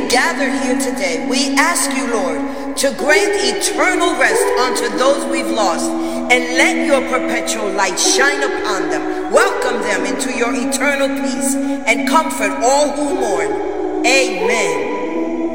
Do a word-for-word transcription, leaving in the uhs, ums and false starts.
we gather here today, we ask you, Lord, to grant eternal rest unto those we've lost, and let your perpetual light shine upon them. Welcome them into your eternal peace and comfort all who mourn. Amen.